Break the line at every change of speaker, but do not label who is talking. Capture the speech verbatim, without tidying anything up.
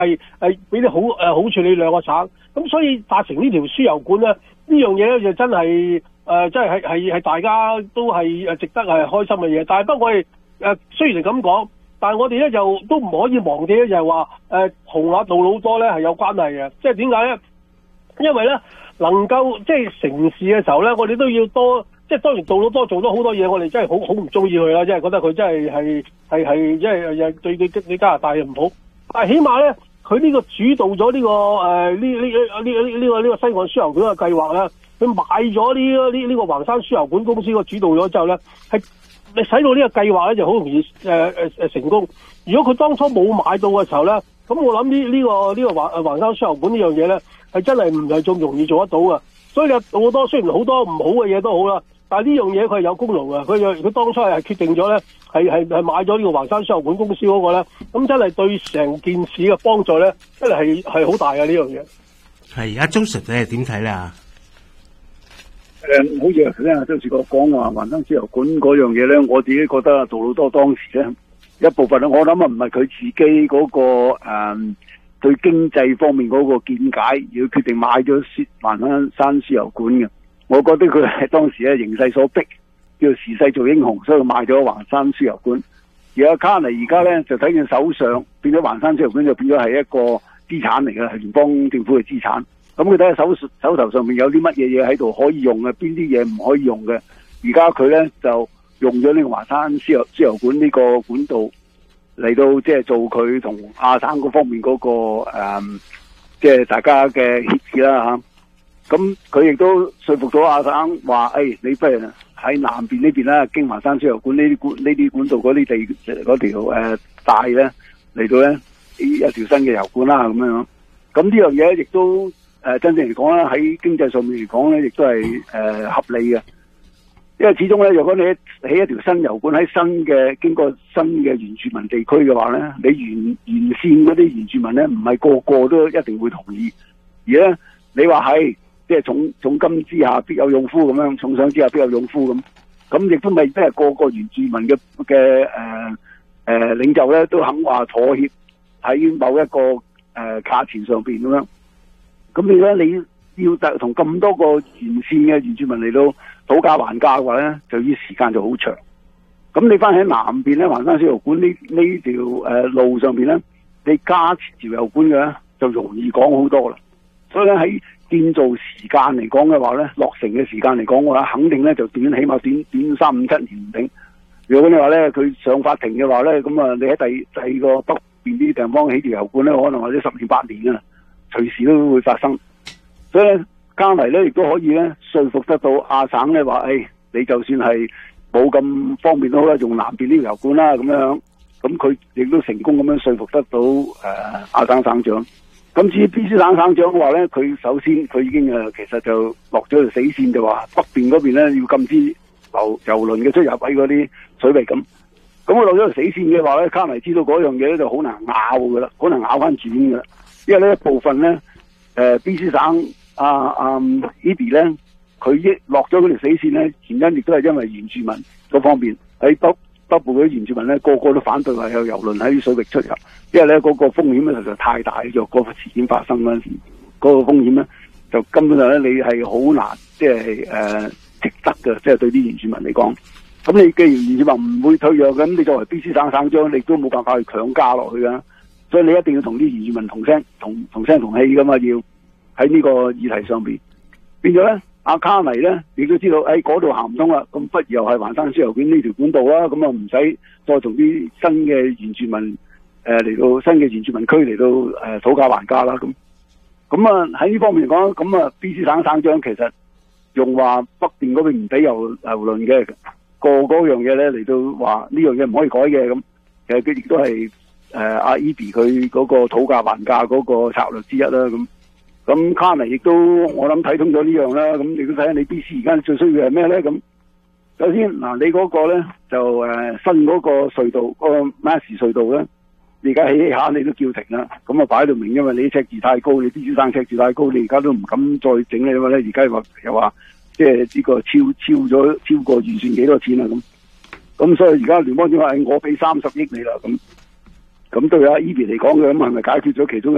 係係俾啲好誒、呃、好處理兩個省。咁所以達成呢條輸油管咧，呢樣嘢咧就真係誒、呃，真係係係係大家都係誒值得係開心嘅嘢。但係不過我哋誒、呃、雖然係咁講，但係我哋咧就都唔可以忘記咧，就係話誒同阿杜魯多咧係有關係嘅。即係點解咧？因為咧能夠即係成事嘅時候咧，我哋都要多。即係當然杜魯多做咗好多嘢，我哋真係好好唔中意佢啦，即係覺得佢真係係係係即係又對對對加拿大又唔好。但係起碼咧，佢呢個主導咗呢、這個誒呢呢呢呢個呢、這個西岸輸油管嘅計劃咧，佢買咗呢呢呢個橫山輸油管公司個主導咗之後咧，係你使到呢個計劃咧就好容易誒誒誒成功。如果佢當初冇買到嘅時候咧，咁我諗呢呢個呢、這個橫橫山輸油管呢樣嘢咧係真係唔係咁容易做得到嘅。所以你杜魯多雖然好多唔好嘅嘢都好啦。但係呢樣嘢佢係有功勞嘅，佢佢當初係決定咗咧，係係係買咗呢個橫山輸油管公司嗰個咧，咁真係對成件事嘅幫助咧，真係係係好大嘅呢樣嘢。
係阿 Joseph 你係點睇咧？
誒，好似頭先阿周志國講話橫山輸油管嗰樣嘢咧，我自己覺得杜魯多當時咧一部分咧，我諗啊唔係佢自己嗰、那個誒、嗯、對經濟方面嗰個見解而決定買咗橫山輸油管嘅。我覺得佢係當時咧形勢所逼，叫時勢做英雄，所以買咗橫山輸油管。而阿卡尼而家咧就睇見手上變咗橫山輸油管就變咗係一個資產嚟嘅，係聯邦政府嘅資產。咁佢睇下手手頭上面有啲乜嘢嘢喺度可以用嘅，邊啲嘢唔可以用嘅。而家佢咧就用咗呢個橫山輸油輸油管呢個管道嚟到即係做佢同亞省嗰方面嗰、那個誒，即、呃、係、就是、大家嘅協議啦吓。咁佢亦都說服咗阿省話，誒、哎，你不如喺南邊呢邊啦，經橫山輸油管呢啲管呢啲管道嗰啲地嗰條誒帶咧嚟到咧一條新嘅油管啦，咁樣。咁呢樣嘢亦都誒、呃、真正嚟講咧，喺經濟上面嚟講咧，亦都係誒、呃、合理嘅。因為始終咧，如果你起一條新油管喺新嘅經過新嘅原住民地區嘅話咧，你原原先嗰啲原住民咧，唔係個個都一定會同意，而咧你話係。即係重重金之下必有勇夫咁樣，重賞之下必有勇夫咁，咁亦都未必係個個原住民嘅嘅誒誒領袖咧都肯話妥協喺某一個誒、呃、價錢上邊咁樣。咁你咧你要同咁多個沿線嘅原住民嚟到討價還價嘅話咧，就要時間就好長。咁你翻喺南邊咧，橫山輸油管呢呢條誒路上邊咧，你加條油管嘅咧就容易講好多啦。所以咧喺建造時間嚟講嘅話咧，落成嘅時間嚟講嘅話，肯定咧就短，起碼短短三五七年唔定。如果你話咧佢上法庭嘅話咧，咁啊你喺第第二個北邊啲地方起條油管咧，可能或者十年八年啊，隨時都會發生。所以咧加嚟咧亦都可以咧說服得到亞省咧話，誒、哎、你就算係冇咁方便都好啦，用南邊呢條油管啦咁樣，咁佢亦都成功咁樣說服得到誒亞省省長。咁至於 B C 省省長嘅話咧，佢首先佢已經誒其實就落咗條死線，就話北邊嗰邊咧要禁止油油輪嘅出入喺嗰啲水域咁。咁佢落咗條死線嘅話咧，卡尼知道嗰樣嘢咧就好難拗噶啦，好難拗翻轉噶啦。因為呢一部分咧，誒、呃、B C 省啊啊 Eby 咧，佢一落咗嗰條死線咧，原因亦都係因為原住民嗰方面喺北北部嗰啲原住民咧，個個都反對話有油輪喺水域出入，因為咧嗰、那個風險咧實在太大咗。嗰、那個事件發生嗰陣時，嗰、那個風險咧就根本上咧你係好難，即係誒值得嘅，即係對啲原住民嚟講。咁你既然原住民唔會退讓，咁你作為 B C 省省長，你都冇辦法去強加落去啊。所以你一定要同啲原住民同聲同同聲同氣噶嘛，要喺呢個議題上邊變咗咧。阿卡尼咧，亦都知道，誒嗰度行唔通啦，咁不如又係橫山輸油管呢條管道啦，咁啊唔使再同啲新嘅原住民誒嚟、呃、到新嘅原住民區嚟到誒討價還價啦，咁咁啊喺呢方面嚟講，咁啊 B C 省省長其實用話北邊嗰邊唔俾油油輪嘅個嗰樣嘢咧嚟到話呢樣嘢唔可以改嘅，咁其實佢亦都係誒阿 Eby 佢嗰個討價還價嗰個策略之一啦，咁。咁卡尼亦都我諗睇通咗呢樣啦，咁你都睇下你 B C 而家最需要係咩咧？咁首先嗱，你嗰個咧就誒、呃、新嗰個隧道、嗰個 Mass 隧道咧，你而家起起下你都叫停啦，咁啊擺到明，因為你啲尺字太高，你 B C 省尺字太高，你而家都唔敢再整咧，因為咧而家話又話即係呢個超超咗超過預算幾多錢啊咁，咁所以而家聯邦政府話我俾三十億你啦，咁咁對阿 Eby 嚟講嘅咁係咪解決咗其中